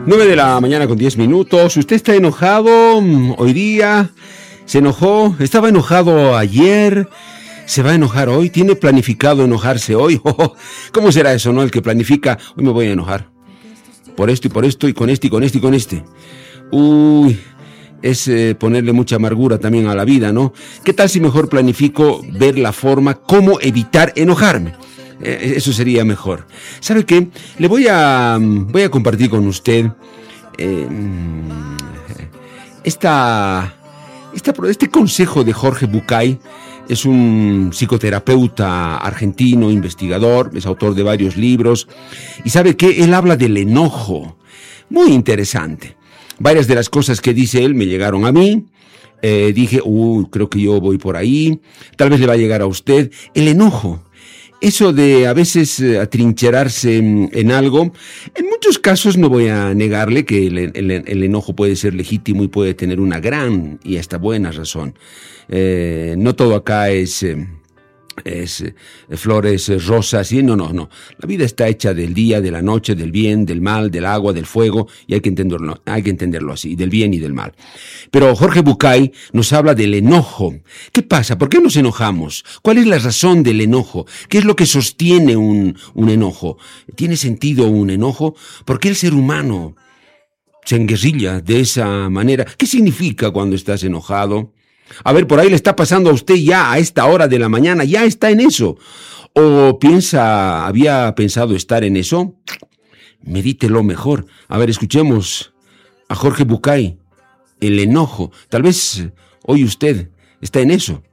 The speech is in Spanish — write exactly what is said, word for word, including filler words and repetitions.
nueve de la mañana con diez minutos. ¿Usted está enojado hoy día? ¿Se enojó? ¿Estaba enojado ayer? ¿Se va a enojar hoy? ¿Tiene planificado enojarse hoy? Oh, ¿cómo será eso, no? El que planifica, hoy me voy a enojar. Por esto y por esto y con este y con este y con este. Uy, es eh, ponerle mucha amargura también a la vida, ¿no? ¿Qué tal si mejor planifico ver la forma, cómo evitar enojarme? Eh, eso sería mejor. ¿Sabe qué? Le voy a, voy a compartir con usted eh, esta, esta, este consejo de Jorge Bucay. Es un psicoterapeuta argentino, investigador, es autor de varios libros. Y ¿sabe qué? Él habla del enojo. Muy interesante. Varias de las cosas que dice él me llegaron a mí. Eh, dije, uy, creo que yo voy por ahí. Tal vez le va a llegar a usted. El enojo. Eso de a veces eh, atrincherarse en, en algo, en muchos casos no voy a negarle que el, el, el enojo puede ser legítimo y puede tener una gran y hasta buena razón. Eh, no todo acá es... Eh, es eh, flores, eh, rosas, y no, no, no. La vida está hecha del día, de la noche, del bien, del mal, del agua, del fuego, y hay que entenderlo, hay que entenderlo así, del bien y del mal. Pero Jorge Bucay nos habla del enojo. ¿Qué pasa? ¿Por qué nos enojamos? ¿Cuál es la razón del enojo? ¿Qué es lo que sostiene un, un enojo? ¿Tiene sentido un enojo? ¿Por qué el ser humano se enguerrilla de esa manera? ¿Qué significa cuando estás enojado? A ver, por ahí le está pasando a usted ya a esta hora de la mañana, ya está en eso. ¿O piensa, había pensado estar en eso? Medítelo mejor. A ver, escuchemos a Jorge Bucay, el enojo. Tal vez hoy usted está en eso.